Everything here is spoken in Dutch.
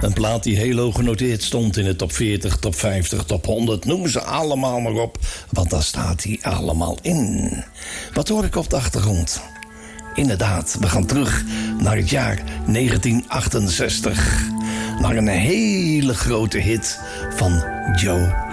Een plaat die heel hoog genoteerd stond in de top 40, top 50, top 100. Noem ze allemaal maar op, want daar staat hij allemaal in. Wat hoor ik op de achtergrond? Inderdaad, we gaan terug naar het jaar 1968. Naar een hele grote hit van Joe